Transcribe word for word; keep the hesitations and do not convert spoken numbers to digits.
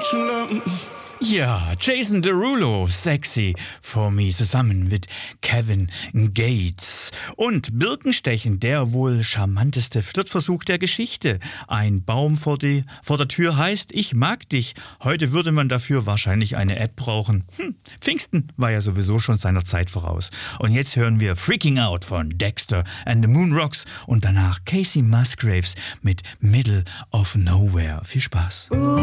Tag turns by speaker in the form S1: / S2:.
S1: Ja, Jason Derulo, Sexy for Me, zusammen mit Kevin Gates. Und Birkenstechen, der wohl charmanteste Flirtversuch der Geschichte. Ein Baum vor, die, vor der Tür heißt, ich mag dich. Heute würde man dafür wahrscheinlich eine App brauchen. Hm, Pfingsten war ja sowieso schon seiner Zeit voraus. Und jetzt hören wir Freaking Out von Dexter and the Moon Rocks und danach Casey Musgraves mit Middle of Nowhere. Viel Spaß.